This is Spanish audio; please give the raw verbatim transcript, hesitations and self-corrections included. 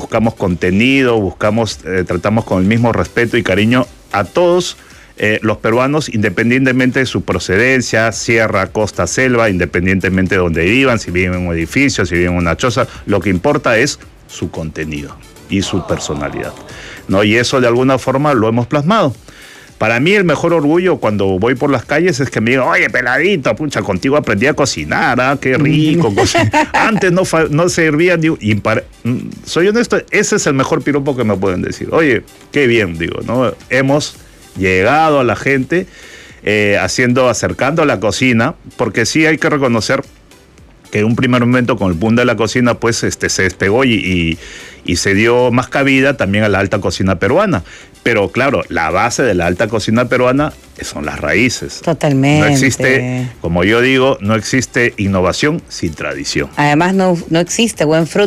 buscamos contenido, buscamos, eh, tratamos con el mismo respeto y cariño a todos eh, los peruanos, independientemente de su procedencia, sierra, costa, selva, independientemente de donde vivan, si viven en un edificio, si viven en una choza, lo que importa es su contenido y su personalidad, ¿no? Y eso de alguna forma lo hemos plasmado. Para mí el mejor orgullo cuando voy por las calles es que me digan, oye, peladito, pucha, contigo aprendí a cocinar, ¿ah? Qué rico. Antes no, no servía ni... Y para, soy honesto, ese es el mejor piropo que me pueden decir. Oye, qué bien, digo, ¿no? Hemos llegado a la gente eh, haciendo, acercando a la cocina, porque sí hay que reconocer que en un primer momento con el boom de la cocina pues este, se despegó y, y, y se dio más cabida también a la alta cocina peruana. Pero claro, la base de la alta cocina peruana son las raíces. Totalmente. No existe, como yo digo, no existe innovación sin tradición. Además no, no existe buen fruto